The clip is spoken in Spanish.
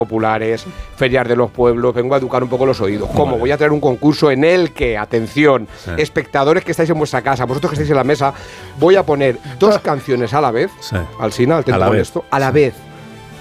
populares, ferias de los pueblos, vengo a educar un poco los oídos. ¿Cómo? Voy a traer un concurso en el que, atención, espectadores que estáis en vuestra casa, vosotros que estáis en la mesa, voy a poner 2 canciones a la vez, Alsina, al tiempo con esto, a la vez.